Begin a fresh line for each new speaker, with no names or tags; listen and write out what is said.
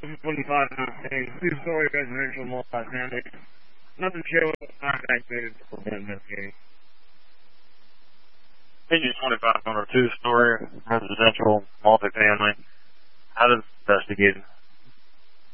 2519, two-story residential multifamily. Nothing showing activated for investigating.
Page 25 number 2-story residential multifamily. How does investigated?